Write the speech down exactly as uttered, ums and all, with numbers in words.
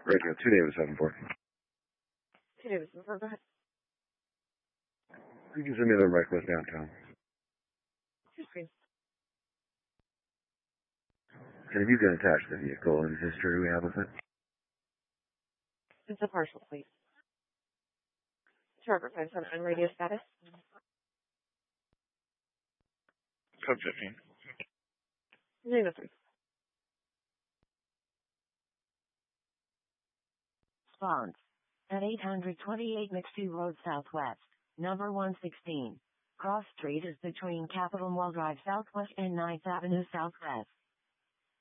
Radio, two David seven four. Two David seven four, go ahead. You can send me the reckless downtown. Two screen. And if you can attach the vehicle and history we have with it. It's a partial, please. Trevor, five seven on radio status. Code fifteen. Name of three. Response. At eight twenty-eight McStew Road Southwest, number one sixteen. Cross Street is between Capitol Mall Drive Southwest and ninth Avenue Southwest.